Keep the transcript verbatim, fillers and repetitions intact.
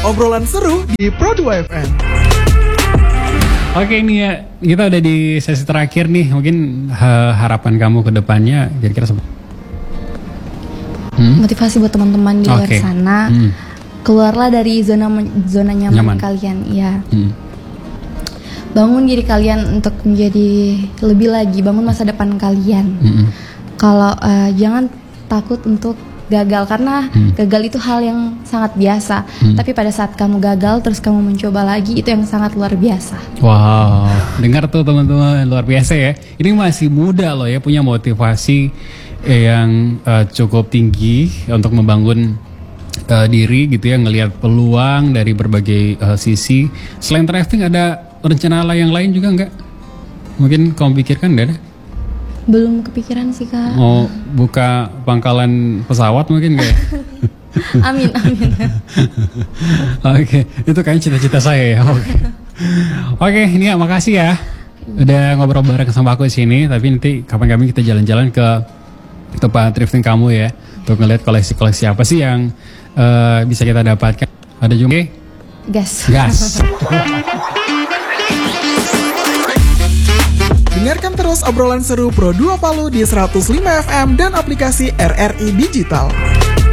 obrolan seru di Pro dua F M. Oke, ini ya, kita udah di sesi terakhir nih. Mungkin ha, harapan kamu ke depannya kira-kira seperti hmm? Motivasi buat teman-teman di luar okay. sana. Hmm. Keluarlah dari zona zona nyaman, nyaman. kalian, ya. Hmm. Bangun diri kalian untuk menjadi lebih lagi, bangun masa depan kalian. Hmm. Kalau uh, jangan takut untuk gagal, karena hmm. gagal itu hal yang sangat biasa. Hmm. Tapi pada saat kamu gagal terus kamu mencoba lagi, itu yang sangat luar biasa. Wow, dengar tuh teman-teman, luar biasa ya. Ini masih muda loh ya, punya motivasi yang uh, cukup tinggi untuk membangun uh, diri gitu ya, ngelihat peluang dari berbagai uh, sisi. Selain driving ada rencana yang lain juga nggak? Mungkin kamu pikirkan nggak ada? Belum kepikiran sih Kak. Mau buka pangkalan pesawat mungkin gak? Amin, amin. Oke, itu kayaknya cita-cita saya ya. Oke, Oke, ini ya, makasih ya. Udah ngobrol bareng sama aku di sini. Tapi nanti kapan-kapan kita jalan-jalan ke tempat thrifting kamu ya, untuk ngeliat koleksi-koleksi apa sih yang uh, bisa kita dapatkan. Ada juga? Gas. Gas. Dengarkan terus obrolan seru Pro dua Palu di seratus lima F M dan aplikasi R R I Digital.